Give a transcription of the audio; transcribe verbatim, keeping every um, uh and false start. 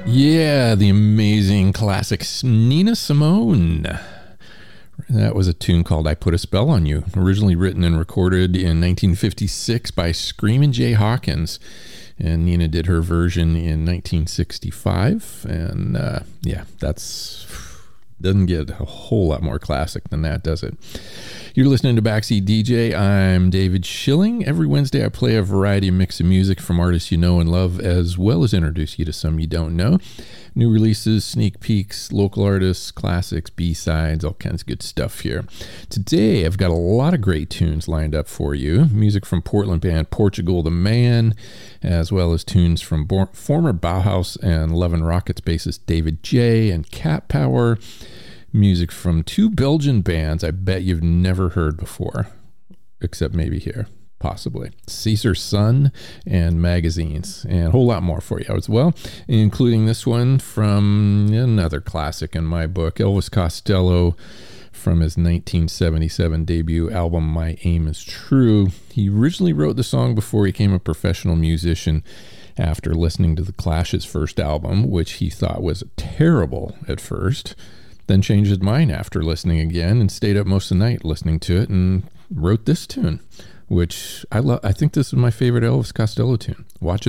Yeah, the amazing classic Nina Simone. That was a tune called I Put a Spell on You, originally written and recorded in nineteen fifty-six by Screamin' Jay Hawkins. And Nina did her version in nineteen sixty-five. And uh, yeah, that's doesn't get a whole lot more classic than that, does it? You're listening to Backseat D J. I'm David Schilling. Every Wednesday I play a variety mix of music from artists you know and love, as well as introduce you to some you don't know. New releases, sneak peeks, local artists, classics, B-sides, all kinds of good stuff here. Today I've got a lot of great tunes lined up for you. Music from Portland band Portugal the Man, as well as tunes from bo- former Bauhaus and Love and Rockets bassist David J. and Cat Power. Music from two Belgian bands I bet you've never heard before, except maybe here, possibly. Caesar Sun and Magazines, and a whole lot more for you as well, including this one from another classic in my book, Elvis Costello, from his nineteen seventy-seven debut album, My Aim is True. He originally wrote the song before he became a professional musician, after listening to The Clash's first album, which he thought was terrible at first. Then changed his mind after listening again and stayed up most of the night listening to it and wrote this tune, which I love. I think this is my favorite Elvis Costello tune. Watch it.